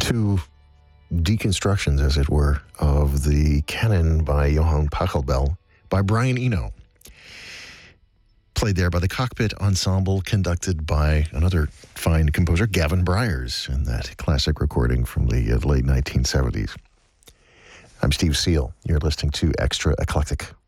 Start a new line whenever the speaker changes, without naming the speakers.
Two deconstructions, as it were, of the canon by Johann Pachelbel by Brian Eno. Played there by the Cockpit Ensemble, conducted by another fine composer, Gavin Bryars, in that classic recording from the late 1970s. I'm Steve Seal. You're listening to Extra Eclectic